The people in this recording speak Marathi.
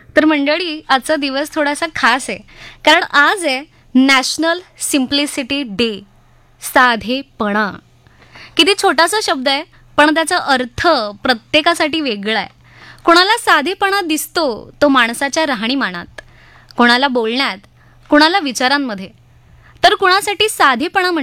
तर मंडळी, आजचा दिवस थोडासा खास आहे, कारण आज आहे नॅशनल सिम्प्लिसिटी डे. साधेपणा. किती छोटासा शब्द आहे, पण त्याचा अर्थ प्रत्येकासाठी वेगळा आहे. कोणाला साधेपणा दिसतो तो माणसाच्या राहणीमानात, कोणाला बोलण्यात, कोणाला विचारांमध्ये, तर कुणासाठी साधेपणा